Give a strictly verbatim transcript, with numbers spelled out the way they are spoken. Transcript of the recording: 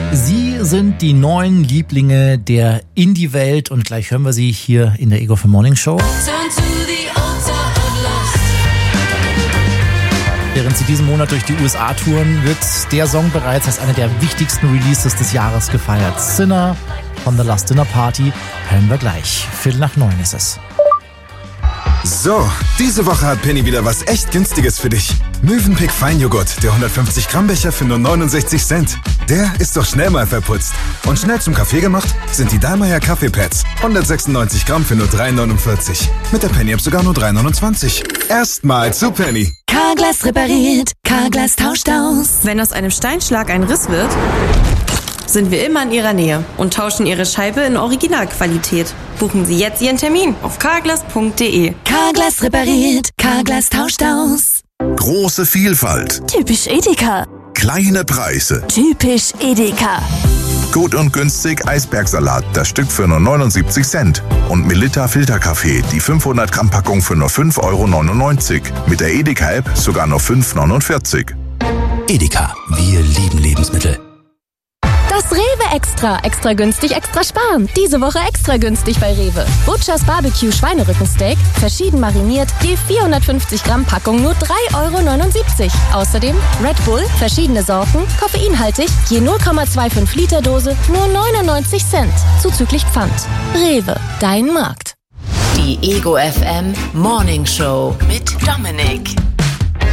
Sie sind die neuen Lieblinge der Indie-Welt und gleich hören wir sie hier in der Ego für Morning Show. Während sie diesen Monat durch die U S A touren, wird der Song bereits als einer der wichtigsten Releases des Jahres gefeiert. Sinner von The Last Dinner Party hören wir gleich. Viertel nach neun ist es. So, diese Woche hat Penny wieder was echt Günstiges für dich. Mövenpick Feinjoghurt, der hundertfünfzig Gramm Becher für nur neunundsechzig Cent. Der ist doch schnell mal verputzt. Und schnell zum Kaffee gemacht sind die Dallmayr Kaffeepads. hundertsechsundneunzig Gramm für nur drei neunundvierzig. Mit der Penny-App sogar nur drei neunundzwanzig. Erstmal zu Penny. Carglass repariert, Carglass tauscht aus. Wenn aus einem Steinschlag ein Riss wird, sind wir immer in Ihrer Nähe und tauschen Ihre Scheibe in Originalqualität. Buchen Sie jetzt Ihren Termin auf carglass punkt de. Carglass repariert, Carglass tauscht aus. Große Vielfalt. Typisch Edeka. Kleine Preise. Typisch Edeka. Gut und günstig Eisbergsalat, das Stück für nur neunundsiebzig Cent. Und Melitta Filterkaffee, die fünfhundert Gramm Packung für nur fünf Euro neunundneunzig. Mit der Edeka-App sogar nur fünf neunundvierzig. Edeka, wir lieben Lebensmittel. Das Rewe Extra. Extra günstig, extra sparen. Diese Woche extra günstig bei Rewe. Butchers Barbecue Schweinerückensteak, verschieden mariniert, je vierhundertfünfzig Gramm Packung nur drei Euro neunundsiebzig. Außerdem Red Bull, verschiedene Sorten, koffeinhaltig, je null Komma fünfundzwanzig Liter Dose, nur neunundneunzig Cent. Zuzüglich Pfand. Rewe, dein Markt. Die Ego F M Morning Show mit Dominik.